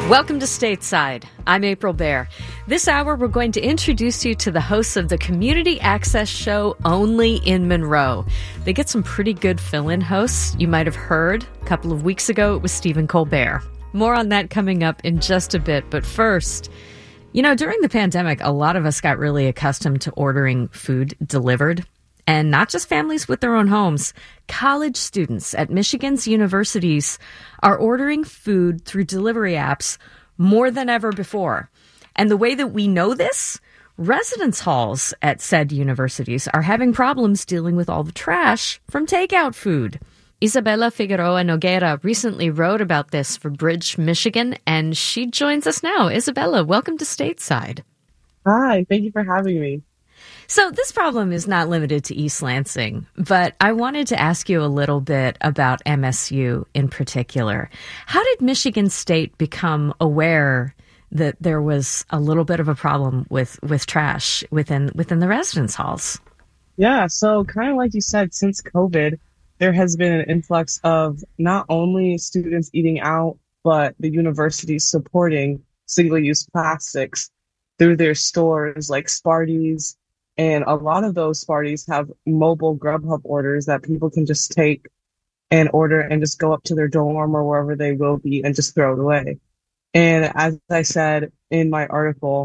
Welcome to Stateside. I'm April Baer. This hour, we're going to introduce you to the hosts of the community access show Only in Monroe. They get some pretty good fill-in hosts. You might have heard a couple of weeks ago it was Stephen Colbert. More on that coming up in just a bit. But first, during the pandemic, a lot of us got really accustomed to ordering food delivered. And not just families with their own homes. College students at Michigan's universities are ordering food through delivery apps more than ever before. And the way that we know this, residence halls at said universities are having problems dealing with all the trash from takeout food. Isabella Figueroa Noguera recently wrote about this for Bridge, Michigan, and she joins us now. Isabella, welcome to Stateside. Hi, thank you for having me. So this problem is not limited to East Lansing, but I wanted to ask you a little bit about MSU in particular. How did Michigan State become aware that there was a little bit of a problem with trash within the residence halls? Yeah, so kind of like you said, since COVID, there has been an influx of not only students eating out, but the universities supporting single-use plastics through their stores like Sparty's. And a lot of those Sparties have mobile Grubhub orders that people can just take and order and just go up to their dorm or wherever they will be and just throw it away. And as I said in my article,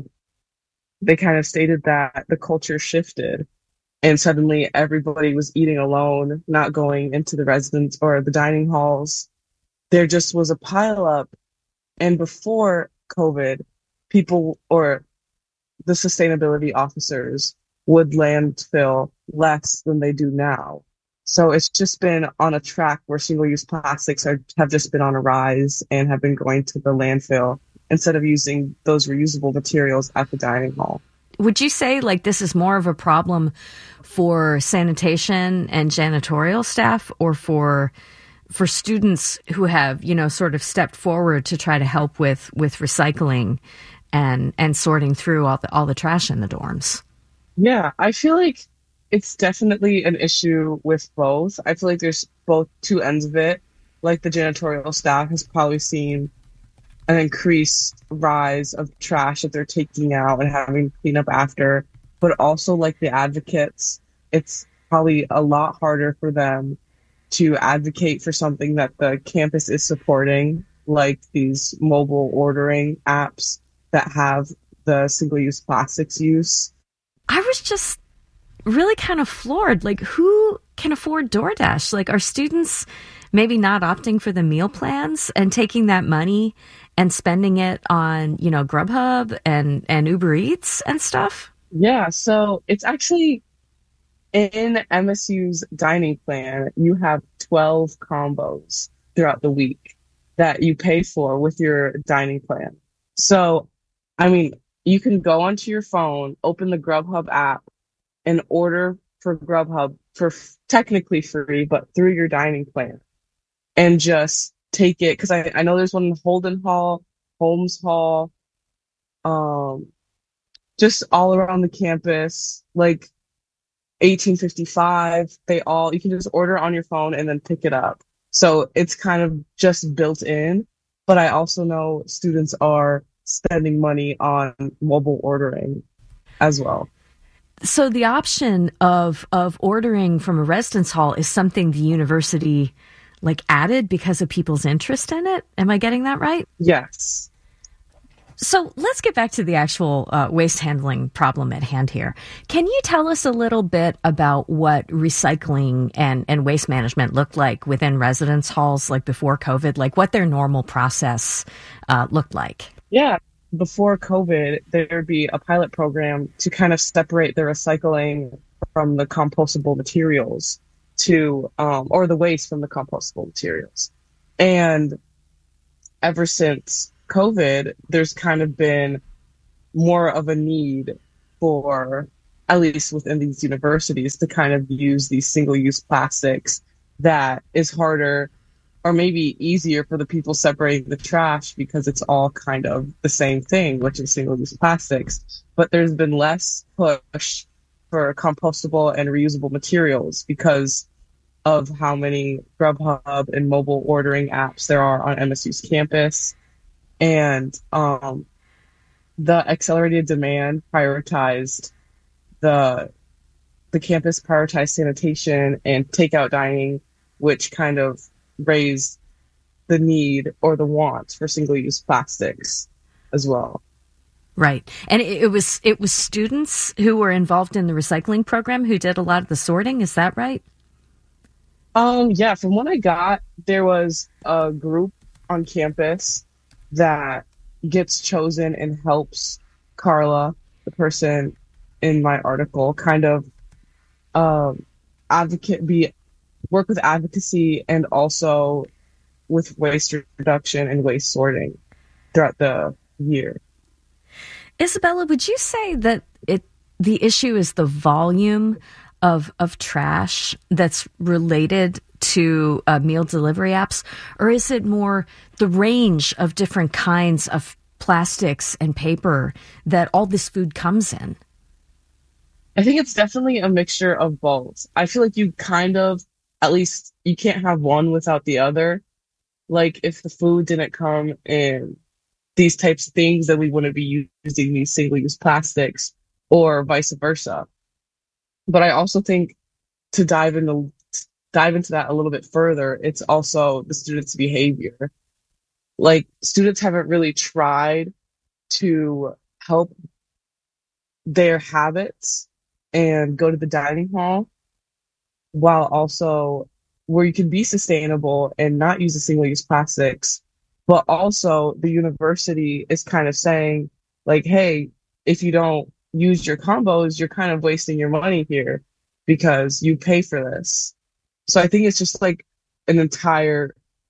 they kind of stated that the culture shifted and suddenly everybody was eating alone, not going into the residence or the dining halls. There just was a pile up. And before COVID, people or the sustainability officers would landfill less than they do now. So it's just been on a track where single-use plastics have just been on a rise and have been going to the landfill instead of using those reusable materials at the dining hall. Would you say this is more of a problem for sanitation and janitorial staff or for students who have, sort of stepped forward to try to help with recycling and sorting through all the trash in the dorms? Yeah, I feel like it's definitely an issue with both. I feel like there's both two ends of it. Like the janitorial staff has probably seen an increased rise of trash that they're taking out and having to clean up after. But also like the advocates, it's probably a lot harder for them to advocate for something that the campus is supporting, like these mobile ordering apps that have the single-use plastics use. I was just really kind of floored. Who can afford DoorDash? Are students maybe not opting for the meal plans and taking that money and spending it on, Grubhub and Uber Eats and stuff? Yeah, so it's actually in MSU's dining plan, you have 12 combos throughout the week that you pay for with your dining plan. So, you can go onto your phone, open the Grubhub app, and order for Grubhub for technically free, but through your dining plan. And just take it, because I know there's one in Holden Hall, Holmes Hall, just all around the campus, 1855, you can just order on your phone and then pick it up. So it's kind of just built in, but I also know students are spending money on mobile ordering as well. So the option of ordering from a residence hall is something the university added because of people's interest in it. Am I getting that right? Yes. So let's get back to the actual waste handling problem at hand here. Can you tell us a little bit about what recycling and waste management looked like within residence halls before COVID, what their normal process looked like? Yeah, before COVID, there would be a pilot program to kind of separate the recycling from the compostable materials or the waste from the compostable materials. And ever since COVID, there's kind of been more of a need for, at least within these universities, to kind of use these single-use plastics that is harder or maybe easier for the people separating the trash because it's all kind of the same thing, which is single-use plastics. But there's been less push for compostable and reusable materials because of how many Grubhub and mobile ordering apps there are on MSU's campus. And the accelerated demand prioritized the the campus prioritized sanitation and takeout dining, which kind of raised the need or the want for single-use plastics as well. Right. And it was students who were involved in the recycling program who did a lot of the sorting. Is that right? Yeah, from what I got, there was a group on campus that gets chosen and helps Carla, the person in my article, kind of um, advocate be work with advocacy and also with waste reduction and waste sorting throughout the year. Isabella, would you say that the issue is the volume of trash that's related to meal delivery apps, or is it more the range of different kinds of plastics and paper that all this food comes in? I think it's definitely a mixture of both. I feel like you kind of, at least you can't have one without the other. Like if the food didn't come in these types of things, then we wouldn't be using these single-use plastics or vice versa. But I also think to dive into that a little bit further, it's also the students' behavior. Like students haven't really tried to help their habits and go to the dining hall while also where you can be sustainable and not use the single-use plastics, but also the university is kind of saying like, hey, if you don't use your combos, you're kind of wasting your money here because you pay for this. So I think it's just like an entire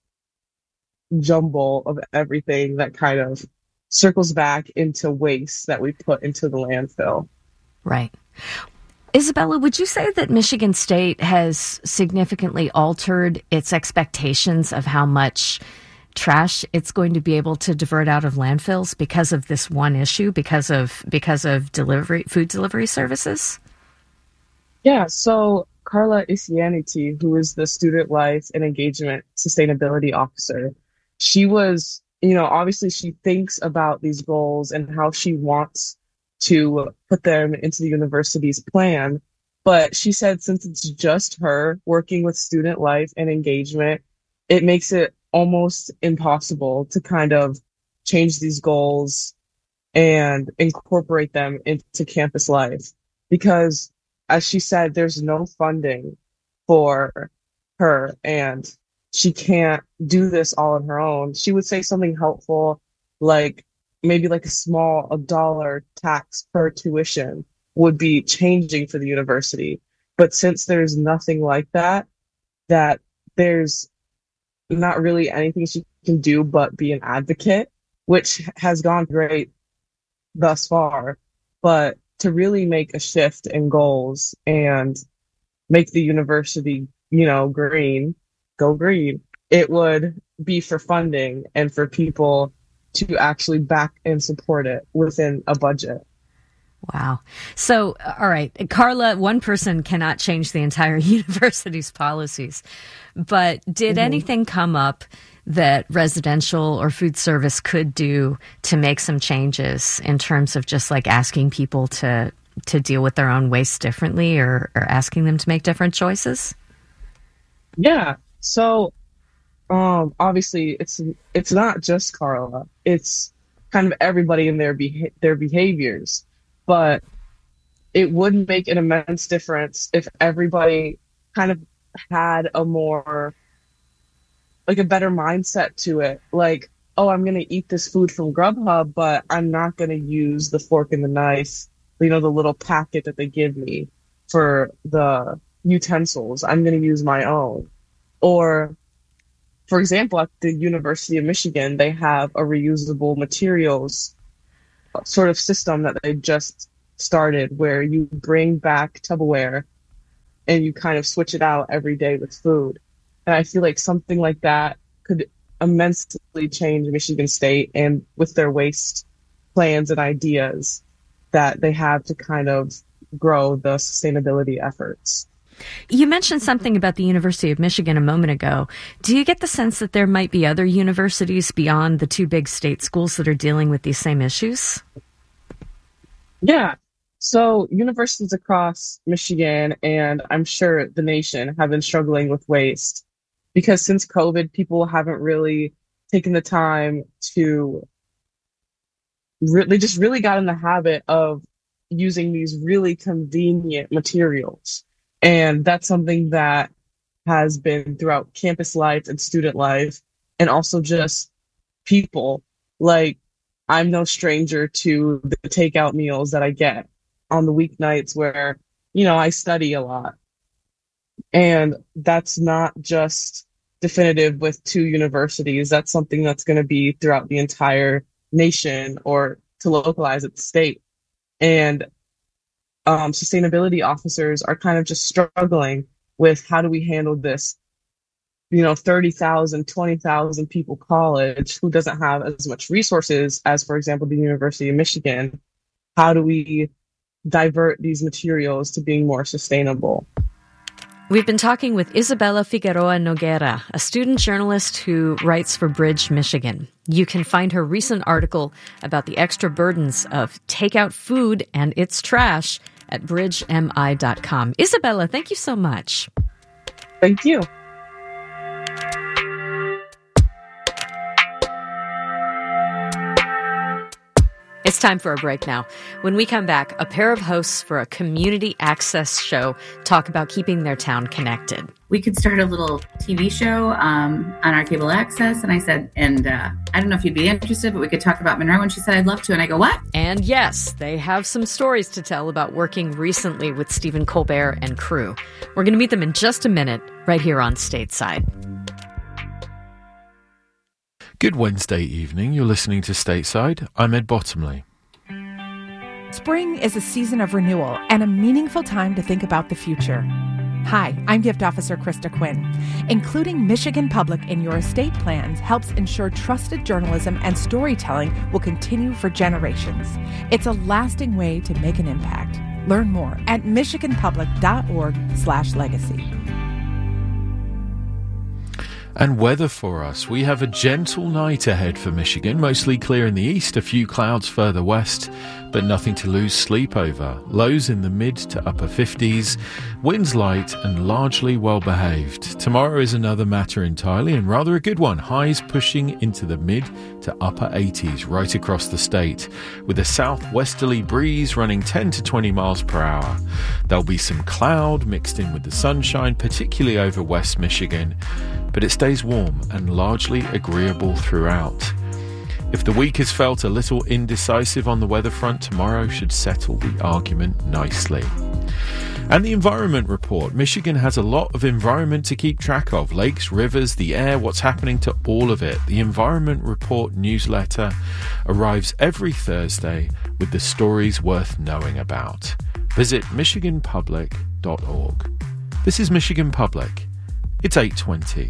jumble of everything that kind of circles back into waste that we put into the landfill. Right. Isabella, would you say that Michigan State has significantly altered its expectations of how much trash it's going to be able to divert out of landfills because of this one issue, because of food delivery services? Yeah, so Carla Isianity, who is the Student Life and Engagement Sustainability Officer, she was, obviously she thinks about these goals and how she wants to put them into the university's plan. But she said since it's just her working with student life and engagement, it makes it almost impossible to kind of change these goals and incorporate them into campus life. Because, as she said, there's no funding for her and she can't do this all on her own. She would say something helpful like maybe like a dollar tax per tuition would be changing for the university. But since there's nothing like that, that there's not really anything she can do but be an advocate, which has gone great thus far. But to really make a shift in goals and make the university, green, go green, it would be for funding and for people to actually back and support it within a budget. Wow. So, all right, Carla, one person cannot change the entire university's policies, but did anything come up that residential or food service could do to make some changes in terms of just like asking people to deal with their own waste differently or asking them to make different choices? Yeah. So, obviously it's not just Carla. It's kind of everybody in their behaviors. But it would make an immense difference if everybody kind of had a better mindset to it. Like, oh, I'm going to eat this food from Grubhub, but I'm not going to use the fork and the knife, the little packet that they give me for the utensils. I'm going to use my own. Or, for example, at the University of Michigan, they have a reusable materials sort of system that they just started where you bring back Tupperware and you kind of switch it out every day with food. And I feel like something like that could immensely change Michigan State and with their waste plans and ideas that they have to kind of grow the sustainability efforts. You mentioned something about the University of Michigan a moment ago. Do you get the sense that there might be other universities beyond the two big state schools that are dealing with these same issues? Yeah. So universities across Michigan and I'm sure the nation have been struggling with waste because since COVID, people haven't really taken the time to they just really got in the habit of using these really convenient materials. And that's something that has been throughout campus life and student life, and also just people. Like, I'm no stranger to the takeout meals that I get on the weeknights where, I study a lot. And that's not just definitive with two universities. That's something that's going to be throughout the entire nation or to localize at the state. And sustainability officers are kind of just struggling with how do we handle this, 30,000, 20,000 people college who doesn't have as much resources as, for example, the University of Michigan. How do we divert these materials to being more sustainable? We've been talking with Isabella Figueroa Noguera, a student journalist who writes for Bridge, Michigan. You can find her recent article about the extra burdens of takeout food and its trash at bridgemi.com. Isabella, thank you so much. Thank you. It's time for a break now. When we come back, a pair of hosts for a community access show talk about keeping their town connected. We could start a little TV show on our cable access. And I said, I don't know if you'd be interested, but we could talk about Monroe. And she said, I'd love to. And I go, what? And yes, they have some stories to tell about working recently with Stephen Colbert and crew. We're going to meet them in just a minute right here on Stateside. Good Wednesday evening. You're listening to Stateside. I'm Ed Bottomley. Spring is a season of renewal and a meaningful time to think about the future. Hi, I'm Gift Officer Krista Quinn. Including Michigan Public in your estate plans helps ensure trusted journalism and storytelling will continue for generations. It's a lasting way to make an impact. Learn more at michiganpublic.org/legacy. And weather for us. We have a gentle night ahead for Michigan, mostly clear in the east, a few clouds further west, but nothing to lose sleep over. Lows in the mid to upper 50s, winds light and largely well behaved. Tomorrow is another matter entirely and rather a good one. Highs pushing into the mid to upper 80s right across the state, with a southwesterly breeze running 10 to 20 miles per hour. There'll be some cloud mixed in with the sunshine, particularly over West Michigan, but it stays warm and largely agreeable throughout. If the week has felt a little indecisive on the weather front, tomorrow should settle the argument nicely. And the Environment Report. Michigan has a lot of environment to keep track of. Lakes, rivers, the air, what's happening to all of it. The Environment Report newsletter arrives every Thursday with the stories worth knowing about. Visit michiganpublic.org. This is Michigan Public. It's 8:20.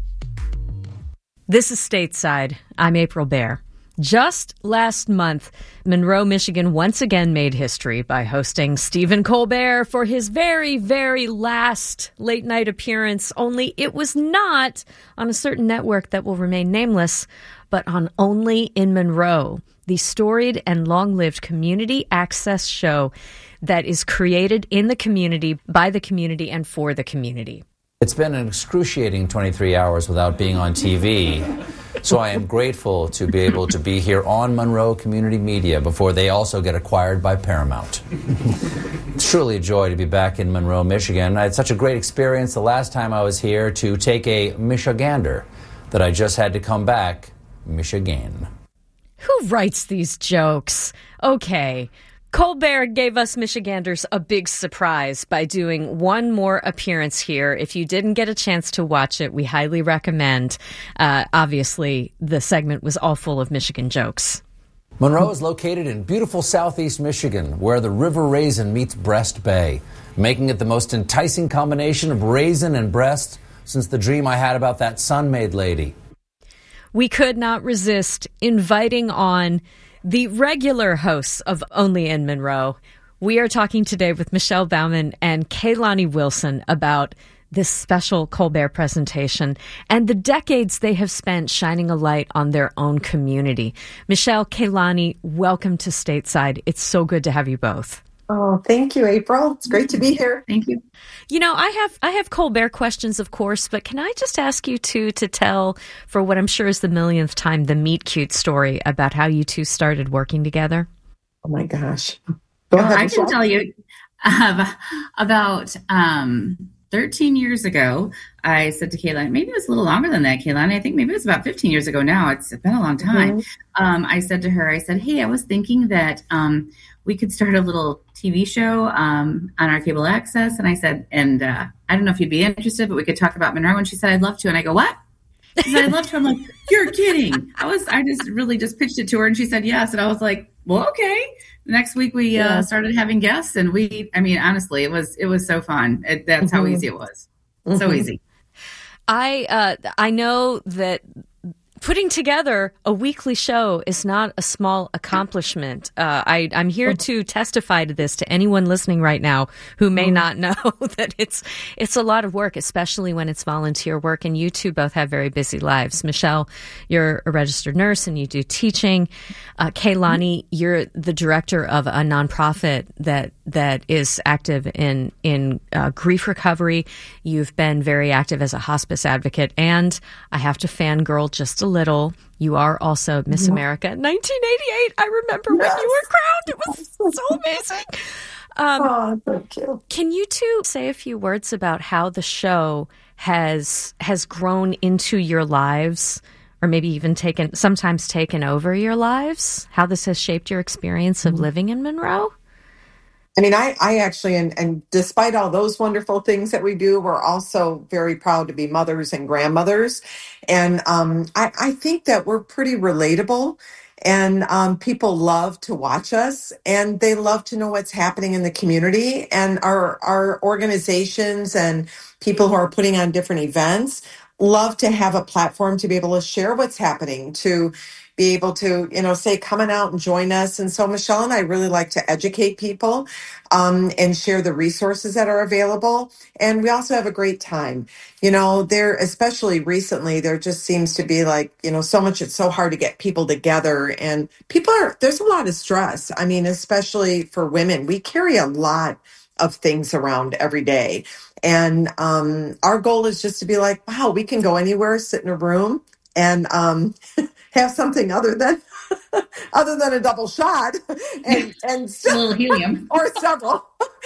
This is Stateside. I'm April Baer. Just last month, Monroe, Michigan once again made history by hosting Stephen Colbert for his very, very last late-night appearance, only it was not on a certain network that will remain nameless, but on Only in Monroe, the storied and long-lived community access show that is created in the community, by the community, and for the community. It's been an excruciating 23 hours without being on TV, so I am grateful to be able to be here on Monroe Community Media before they also get acquired by Paramount. It's truly a joy to be back in Monroe, Michigan. I had such a great experience the last time I was here to take a Michigander that I just had to come back, Michigan. Who writes these jokes? Okay. Colbert gave us Michiganders a big surprise by doing one more appearance here. If you didn't get a chance to watch it, we highly recommend. Obviously, the segment was all full of Michigan jokes. Monroe is located in beautiful southeast Michigan, where the River Raisin meets Breast Bay, making it the most enticing combination of raisin and breast since the dream I had about that sun-made lady. We could not resist inviting on the regular hosts of Only in Monroe. We are talking today with Michelle Bauman and Kaylani Wilson about this special Colbert presentation and the decades they have spent shining a light on their own community. Michelle, Kaylani, welcome to Stateside. It's so good to have you both. Oh, thank you, April. It's great to be here. Thank you. You know, I have Colbert questions, of course, but can I just ask you two to tell, for what I'm sure is the millionth time, the meet cute story about how you two started working together? Oh my gosh. Go ahead, I can tell you about 13 years ago, I said to Kaylani, maybe it was a little longer than that, Kaylani. I think maybe it was about 15 years ago now. It's been a long time. Mm-hmm. I said to her, hey, I was thinking that we could start a little TV show on our cable access. And I said, I don't know if you'd be interested, but we could talk about Monroe. And she said, I'd love to. And I go, what? She said, I'd love to. I'm like, you're kidding. I just pitched it to her, and she said yes. And I was like, well, okay. The next week we started having guests, and honestly, it was so fun. That's how easy it was. Mm-hmm. So easy. I know that putting together a weekly show is not a small accomplishment. I'm here to testify to this to anyone listening right now who may not know that it's a lot of work, especially when it's volunteer work. And you two both have very busy lives. Michelle, you're a registered nurse and you do teaching. Kaylani, you're the director of a nonprofit that is active in grief recovery. You've been very active as a hospice advocate, and I have to fangirl just a little. You are also Miss America 1988. I remember when you were crowned. It was so amazing. Thank you. Can you two say a few words about how the show has grown into your lives, or maybe even sometimes taken over your lives? How this has shaped your experience of living in Monroe? I mean, I actually, and despite all those wonderful things that we do, we're also very proud to be mothers and grandmothers. And I think that we're pretty relatable, and people love to watch us, and they love to know what's happening in the community. And our organizations and people who are putting on different events love to have a platform to be able to share what's happening, to be able to, say, come on out and join us. And so Michelle and I really like to educate people and share the resources that are available. And we also have a great time. There, especially recently, there just seems to be so much, it's so hard to get people together, and there's a lot of stress. I mean, especially for women, we carry a lot of things around every day. And our goal is just to be like, wow, we can go anywhere, sit in a room, and have something other than a double shot, and still, a little helium or several,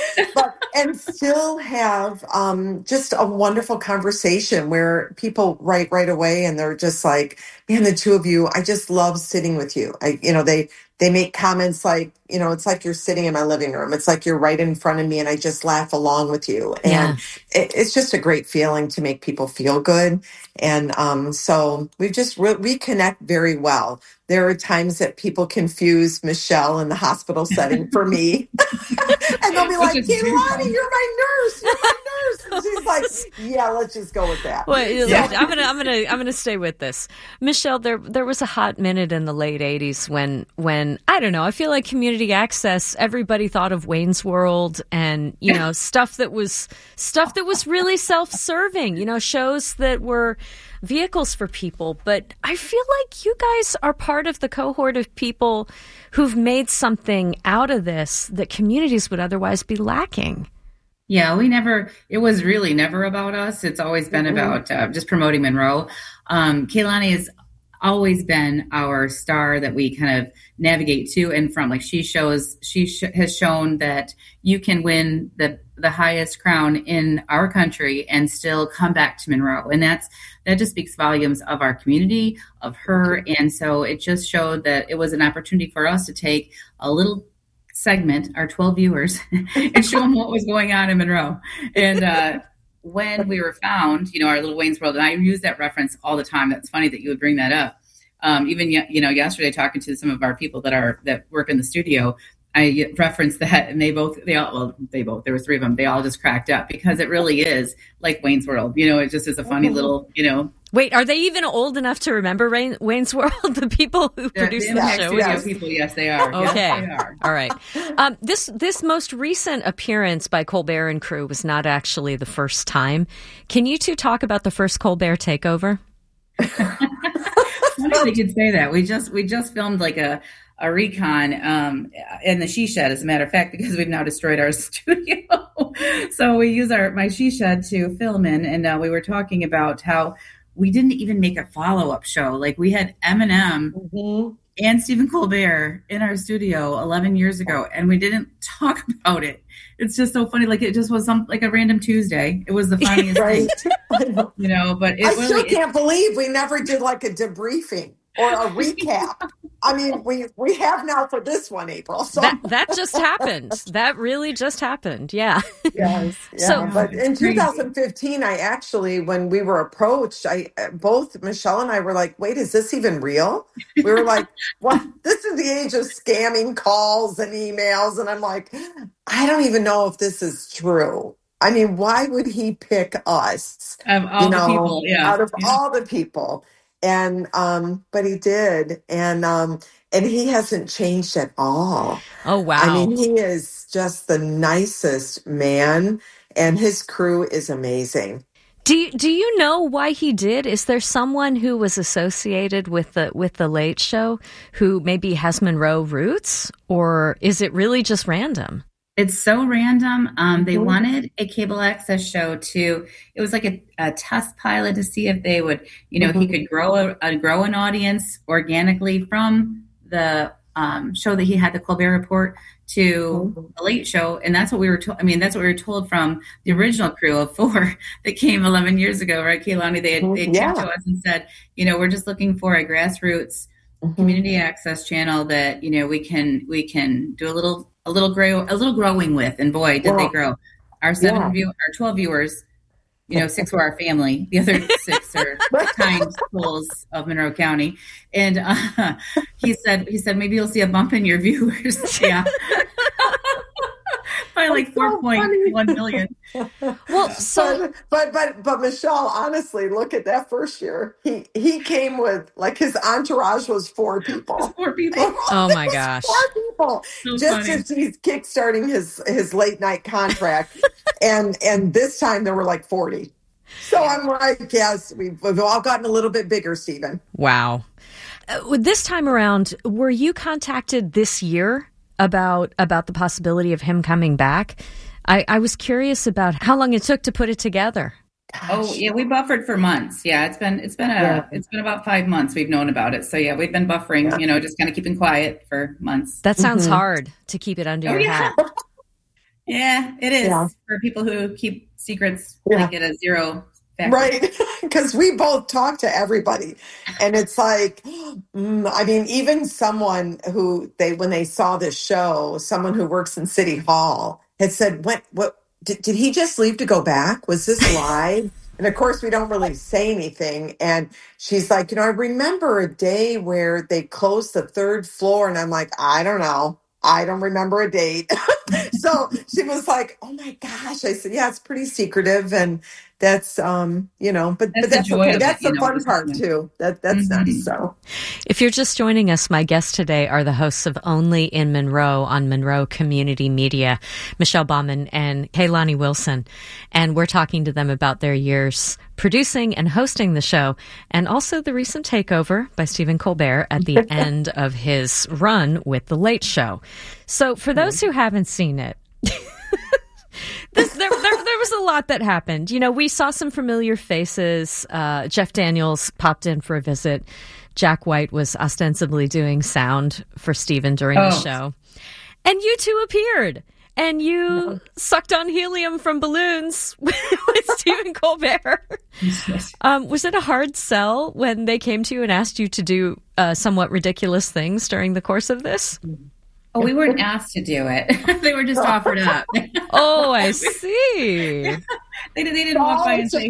and still have just a wonderful conversation where people write right away, and they're just like, man, the two of you, I just love sitting with you. They make comments like, it's like you're sitting in my living room. It's like you're right in front of me, and I just laugh along with you. And it's just a great feeling to make people feel good. And so we just we connect very well. There are times that people confuse Michelle in the hospital setting for me. And they'll be like, Kaylani, you're my nurse. You're my nurse. And she's like, yeah, let's just go with that. Well, I'm gonna stay with this. Michelle, there was a hot minute in the late 80s when I don't know, I feel like community access, everybody thought of Wayne's World and, stuff that was really self-serving, shows that were vehicles for people. But I feel like you guys are part of the cohort of people who've made something out of this that communities would otherwise be lacking. Yeah, it was really never about us. It's always been about just promoting Monroe. Kaylani has always been our star that we kind of navigate to and from. Like she has shown that you can win the highest crown in our country and still come back to Monroe. And that just speaks volumes of our community, of her. And so it just showed that it was an opportunity for us to take a little segment, our 12 viewers, and show them what was going on in Monroe. And when we were found, our little Wayne's World, and I use that reference all the time. That's funny that you would bring that up. Even yesterday, talking to some of our people that work in the studio, I referenced that, and they both, there were three of them. They all just cracked up because it really is like Wayne's World. It just is a funny little, Wait, are they even old enough to remember Wayne's World? The people who produced the show? Studio people, yes, they are. Okay, yes, they are. All right. This most recent appearance by Colbert and crew was not actually the first time. Can you two talk about the first Colbert takeover? I think we could say that. We just filmed like a recon in the she shed, as a matter of fact, because we've now destroyed our studio. So we use my she shed to film in, and we were talking about how we didn't even make a follow-up show. Like, we had Eminem and Stephen Colbert in our studio 11 years ago, and we didn't talk about it. It's just so funny. Like, it just was like a random Tuesday. It was the funniest thing, but I still can't believe we never did like a debriefing or a recap. I mean, we have now for this one, April. So that just happened. That really just happened. Yeah. Yes. Yeah. But in 2015, I actually, when we were approached, both Michelle and I were like, wait, is this even real? We were like, what? This is the age of scamming calls and emails. And I'm like, I don't even know if this is true. I mean, why would he pick us? Of all the people, out of all the people. And but he did, and he hasn't changed at all. Oh wow! I mean, he is just the nicest man, and his crew is amazing. Do you know why he did? Is there someone who was associated with the Late Show who maybe has Monroe roots, or is it really just random? It's so random. They wanted a cable access show it was like a test pilot to see if they would, he could grow an audience organically from the show that he had, the Colbert Report, to the Late Show. And that's what we were told. I mean, that's what we were told from the original crew of 4 that came 11 years ago, right, Kehlani? They came to us and said, we're just looking for a grassroots community access channel that, we can do a little growing with, and boy, did they grow. Our 12 viewers, 6 were our family. The other 6 are kind souls of Monroe County. And he said maybe you'll see a bump in your viewers. Yeah. By like 4.1 million. Well, so but Michelle, honestly, look at that first year. He came with, like, his entourage was 4 people. 4 people. Oh my gosh. 4 people. So just funny. as he's kickstarting his late night contract, and this time there were like 40. So I'm like, yes, we've all gotten a little bit bigger, Stephen. Wow. This time around, were you contacted this year about the possibility of him coming back? I was curious about how long it took to put it together. Gosh. Oh yeah, we buffered for months. Yeah, it's been about 5 months we've known about it. So yeah, we've been buffering, just kind of keeping quiet for months. That sounds hard to keep it under your hat. Yeah, it is for people who keep secrets like at a 0 factor. Right, because we both talk to everybody, and it's like, I mean, even someone who when they saw this show, someone who works in City Hall had said, "What did he just leave to go back? Was this live?" And of course, we don't really say anything. And she's like, I remember a day where they closed the 3rd floor, and I'm like, I don't know. I don't remember a date. So she was like, oh my gosh. I said, yeah, it's pretty secretive. And that's, but that's okay. That's the fun part too. That's nice. So if you're just joining us, my guests today are the hosts of Only in Monroe on Monroe Community Media, Michelle Bauman and Kehlani Wilson. And we're talking to them about their years producing and hosting the show, and also the recent takeover by Stephen Colbert at the end of his run with The Late Show. So for those who haven't seen it, there was a lot that happened. We saw some familiar faces. Jeff Daniels popped in for a visit. Jack White was ostensibly doing sound for Stephen during the show. And you two appeared. And you sucked on helium from balloons with Stephen Colbert. Was it a hard sell when they came to you and asked you to do somewhat ridiculous things during the course of this? Oh, we weren't asked to do it. They were just offered up. Oh, I see. They didn't walk by and say,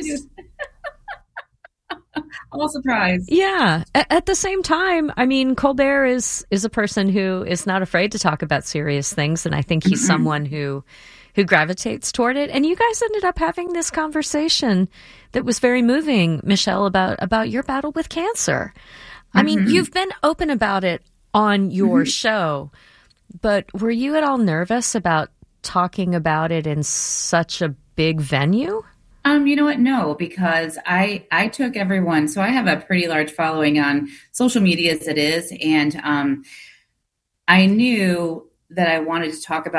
all surprised. Yeah. At the same time, I mean, Colbert is a person who is not afraid to talk about serious things, and I think he's someone who who gravitates toward it. And you guys ended up having this conversation that was very moving, Michelle, about your battle with cancer. I mean, you've been open about it on your show, but were you at all nervous about talking about it in such a big venue? You know what? No, because I took everyone. So I have a pretty large following on social media as it is. And I knew that I wanted to talk about